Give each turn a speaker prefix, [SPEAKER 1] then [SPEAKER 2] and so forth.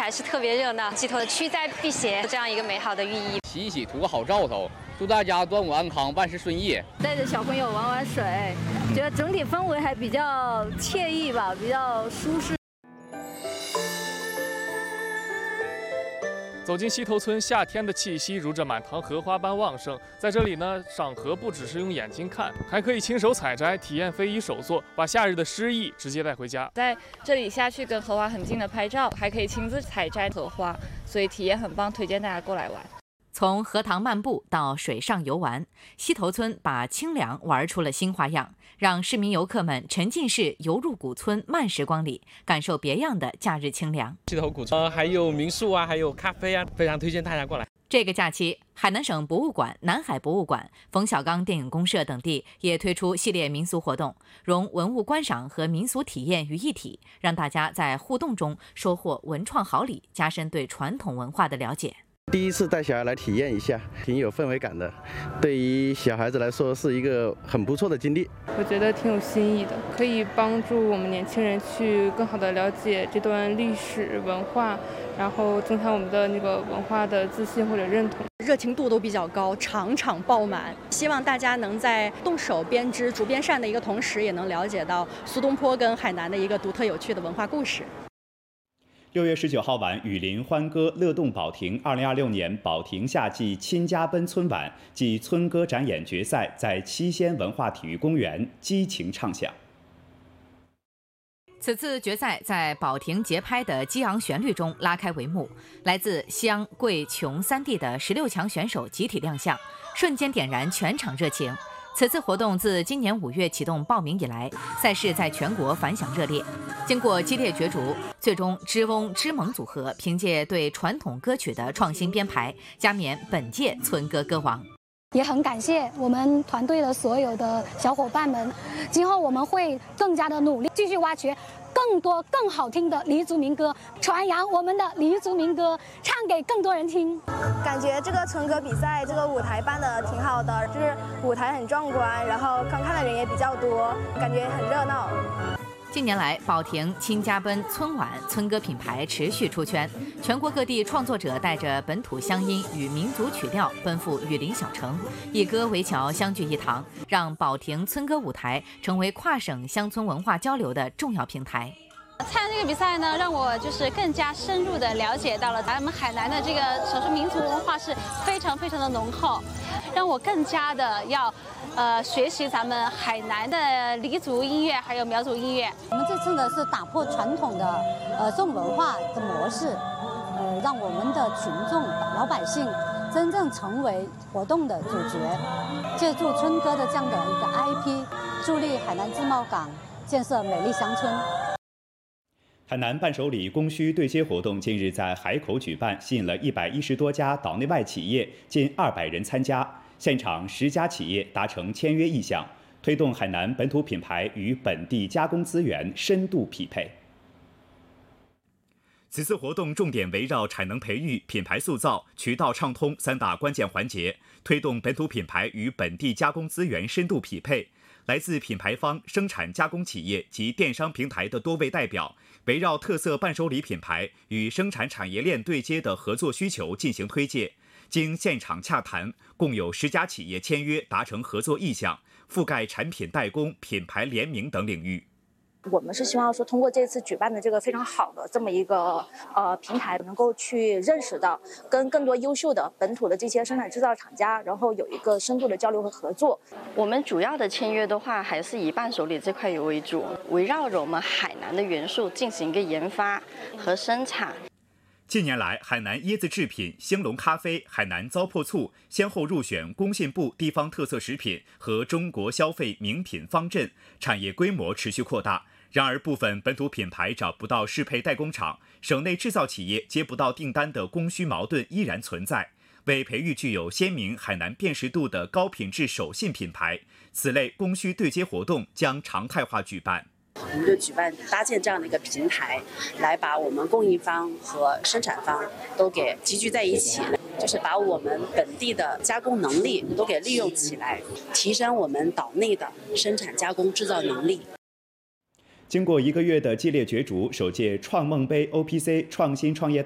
[SPEAKER 1] 还是特别热闹，寄托驱灾辟邪这样一个美好的寓意。
[SPEAKER 2] 洗一洗，图个好兆头，祝大家端午安康，万事顺意。
[SPEAKER 3] 带着小朋友玩玩水，觉得整体氛围还比较惬意吧，比较舒适。
[SPEAKER 4] 走进溪头村，夏天的气息如这满塘荷花般旺盛。在这里呢，赏荷不只是用眼睛看，还可以亲手采摘，体验非遗手作，把夏日的诗意直接带回家。
[SPEAKER 5] 在这里下去跟荷花很近的拍照，还可以亲自采摘荷花，所以体验很棒，推荐大家过来玩。
[SPEAKER 6] 从荷塘漫步到水上游玩，溪头村把清凉玩出了新花样，让市民游客们沉浸式游入古村慢时光里，感受别样的假日清凉。
[SPEAKER 7] 溪头古村还有民宿啊，还有咖啡啊，非常推荐大家过来。
[SPEAKER 6] 这个假期，海南省博物馆、南海博物馆、冯小刚电影公社等地也推出系列民俗活动，融文物观赏和民俗体验于一体，让大家在互动中收获文创好礼，加深对传统文化的了解。
[SPEAKER 8] 第一次带小孩来体验一下，挺有氛围感的，对于小孩子来说是一个很不错的经历。
[SPEAKER 9] 我觉得挺有新意的，可以帮助我们年轻人去更好的了解这段历史文化，然后增强我们的那个文化的自信或者认同。
[SPEAKER 10] 热情度都比较高，场场爆满。希望大家能在动手编织竹编扇的一个同时，也能了解到苏东坡跟海南的一个独特有趣的文化故事。
[SPEAKER 11] 6月19号晚，雨林欢歌乐动保亭2026年保亭夏季亲家奔村晚暨村歌展演决赛在七仙文化体育公园激情唱响。
[SPEAKER 6] 此次决赛在保亭节拍的激昂旋律中拉开帷幕，来自湘、桂、琼三地的16强选手集体亮相，瞬间点燃全场热情。此次活动自今年5月启动报名以来，赛事在全国反响热烈。经过激烈角逐，最终知翁知盟组合凭借对传统歌曲的创新编排，加冕本届村歌歌王。
[SPEAKER 12] 也很感谢我们团队的所有的小伙伴们，今后我们会更加的努力，继续挖掘更多更好听的彝族民歌，传扬我们的彝族民歌，唱给更多人听。
[SPEAKER 13] 感觉这个村歌比赛这个舞台办的挺好的，就是舞台很壮观，然后观看的人也比较多，感觉很热闹。
[SPEAKER 6] 近年来，保亭、亲家奔、村晚、村歌品牌持续出圈，全国各地创作者带着本土乡音与民族曲调奔赴雨林小城，以歌为桥，相聚一堂，让保亭村歌舞台成为跨省乡村文化交流的重要平台。
[SPEAKER 1] 参加这个比赛呢，让我就是更加深入的了解到了咱们海南的这个少数民族文化是非常非常的浓厚，让我更加的要学习咱们海南的彝族音乐还有苗族音乐。
[SPEAKER 14] 我们这次呢是打破传统的这种文化的模式，让我们的群众老百姓真正成为活动的主角，借助村歌的这样的一个 IP， 助力海南自贸港建设美丽乡村。
[SPEAKER 11] 海南伴手礼供需对接活动近日在海口举办，吸引了110多家岛内外企业，近200人参加。现场10家企业达成签约意向，推动海南本土品牌与本地加工资源深度匹配。此次活动重点围绕产能培育、品牌塑造、渠道畅通3大关键环节，推动本土品牌与本地加工资源深度匹配。来自品牌方、生产加工企业及电商平台的多位代表，围绕特色伴手礼品牌与生产产业链对接的合作需求进行推介。经现场洽谈，共有10家企业签约达成合作意向，覆盖产品代工、品牌联名等领域。
[SPEAKER 15] 我们是希望说，通过这次举办的这个非常好的这么一个平台，能够去认识到跟更多优秀的本土的这些生产制造厂家，然后有一个深度的交流和合作。
[SPEAKER 16] 我们主要的签约的话，还是以伴手礼这块为主，围绕着我们海南的元素进行一个研发和生产。
[SPEAKER 11] 近年来，海南椰子制品、兴隆咖啡、海南糟粕醋先后入选工信部地方特色食品和中国消费名品方阵，产业规模持续扩大。然而，部分本土品牌找不到适配代工厂，省内制造企业接不到订单的供需矛盾依然存在。为培育具有鲜明海南辨识度的高品质手信品牌，此类供需对接活动将常态化举办。
[SPEAKER 17] 我们就举办搭建这样的一个平台，来把我们供应方和生产方都给集聚在一起，就是把我们本地的加工能力都给利用起来，提升我们岛内的生产加工制造能力。
[SPEAKER 11] 经过1个月的激烈角逐，首届创梦杯 OPC 创新创业